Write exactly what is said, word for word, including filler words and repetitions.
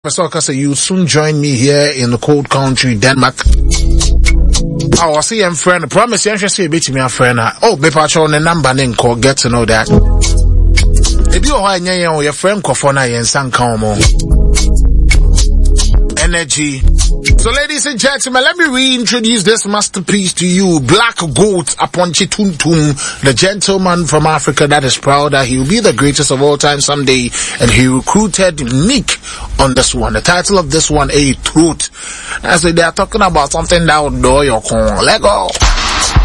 Professor say you soon join me here in the cold country, Denmark. Oh, I see I'm friend. I promise you, I see a bit to me a friend. Oh, be patch on the number name call, get to know that. If you are your friend Kofona and San Como Energy. So ladies and gentlemen, let me reintroduce this masterpiece to you. Black Goat Aponchi Tuntum, the gentleman from Africa that is proud that he will be the greatest of all time someday, and he recruited Nick on this one. The title of this one, A Truth. As they are talking about something that would do your con. Let go.